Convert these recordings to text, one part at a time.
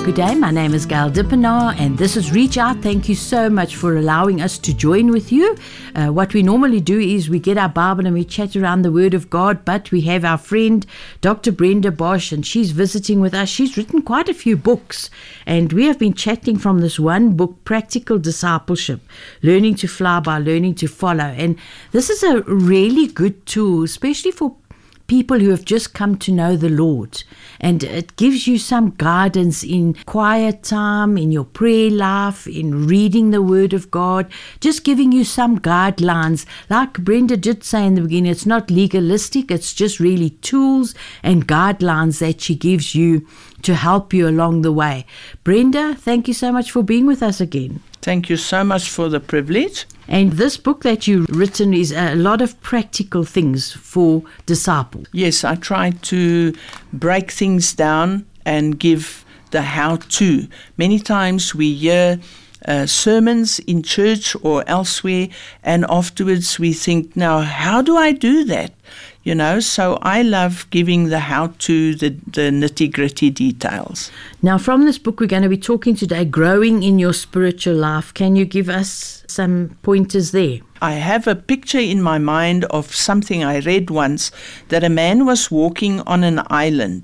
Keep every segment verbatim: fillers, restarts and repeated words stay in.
Good day, my name is Gail Dippenaar and this is Reach Out. Thank you so much for allowing us to join with you. Uh, what we normally do is we get our Bible and we chat around the Word of God, but we have our friend Doctor Brenda Bosch and she's visiting with us. She's written quite a few books and we have been chatting from this one book, Practical Discipleship, Learning to Fly by Learning to Follow. And this is a really good tool, especially for people who have just come to know the Lord, and it gives you some guidance in quiet time, in your prayer life, in reading the Word of God, just giving you some guidelines. Like Brenda did say in the beginning, it's not legalistic, it's just really tools and guidelines that she gives you to help you along the way. Brenda, thank you so much for being with us again. Thank you so much for the privilege. And this book that you've written is a lot of practical things for disciples. Yes, I try to break things down and give the how-to. Many times we hear uh, sermons in church or elsewhere, and afterwards we think, now, how do I do that? You know, so I love giving the how-to, the, the nitty-gritty details. Now, from this book, we're going to be talking today, Growing in Your Spiritual Life. Can you give us some pointers there? I have a picture in my mind of something I read once, that a man was walking on an island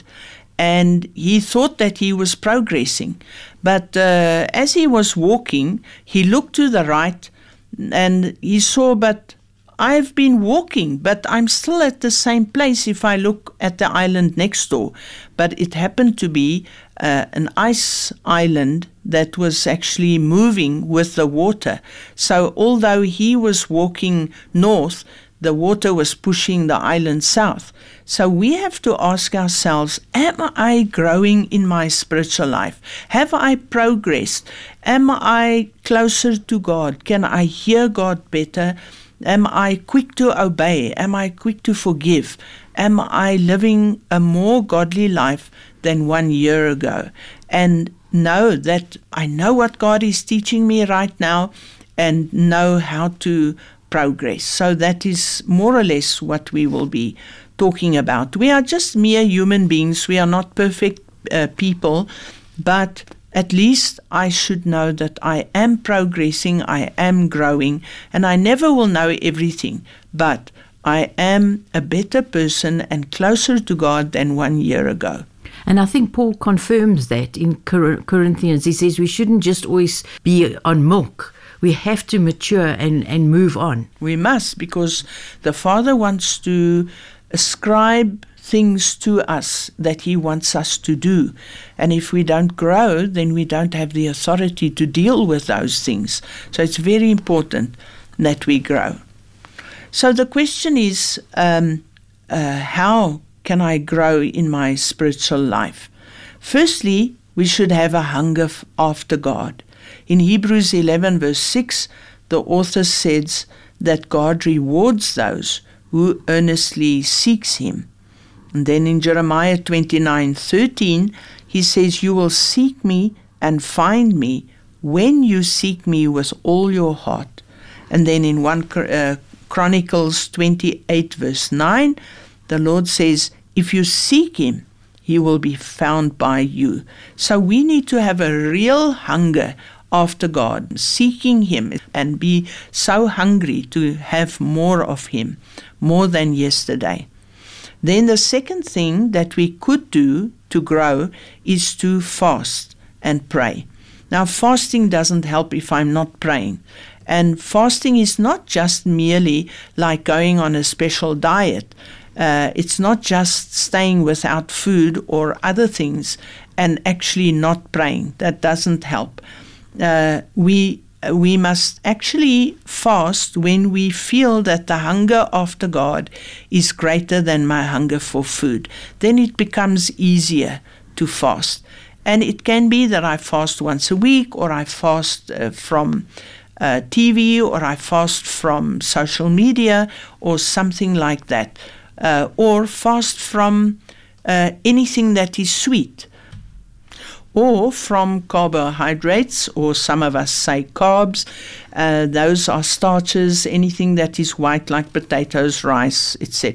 and he thought that he was progressing. But uh, as he was walking, he looked to the right and he saw, but I've been walking, but I'm still at the same place if I look at the island next door. But it happened to be uh, an ice island that was actually moving with the water. So although he was walking north, the water was pushing the island south. So we have to ask ourselves, am I growing in my spiritual life? Have I progressed? Am I closer to God? Can I hear God better? Am I quick to obey? Am I quick to forgive? Am I living a more godly life than one year ago? And know that I know what God is teaching me right now and know how to progress. So that is more or less what we will be talking about. We are just mere human beings. We are not perfect uh, people, but at least I should know that I am progressing, I am growing, and I never will know everything, but I am a better person and closer to God than one year ago. And I think Paul confirms that in Corinthians. He says we shouldn't just always be on milk. We have to mature and, and move on. We must, because the Father wants to ascribe things to us that he wants us to do. And if we don't grow, then we don't have the authority to deal with those things. So it's very important that we grow. So the question is, um, uh, how can I grow in my spiritual life? Firstly, we should have a hunger f- after God. In Hebrews eleven verse six, the author says that God rewards those who earnestly seeks him. And then in Jeremiah twenty-nine thirteen, he says, you will seek me and find me when you seek me with all your heart. And then in First uh, Chronicles twenty-eight verse nine, the Lord says, if you seek him, he will be found by you. So we need to have a real hunger after God, seeking him, and be so hungry to have more of him, more than yesterday. Then the second thing that we could do to grow is to fast and pray. Now, fasting doesn't help if I'm not praying. And fasting is not just merely like going on a special diet. Uh, it's not just staying without food or other things and actually not praying. That doesn't help. Uh, we we must actually fast when we feel that the hunger after God is greater than my hunger for food. Then it becomes easier to fast. And it can be that I fast once a week, or I fast uh, from uh, T V, or I fast from social media, or something like that. Uh, or fast from uh, anything that is sweet, or from carbohydrates, or some of us say carbs. Uh, those are starches, anything that is white like potatoes, rice, et cetera.